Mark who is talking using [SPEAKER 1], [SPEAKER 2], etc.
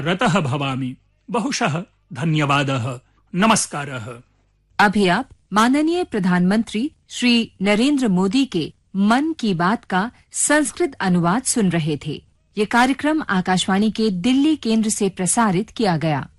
[SPEAKER 1] रतः भवामि। बहुशः धन्यवादः। नमस्कारः।
[SPEAKER 2] अभी आप माननीय प्रधानमंत्री श्री नरेंद्र मोदी के मन की बात का संस्कृत अनुवाद सुन रहे थे। ये कार्यक्रम आकाशवाणी के दिल्ली केंद्र से प्रसारित किया गया।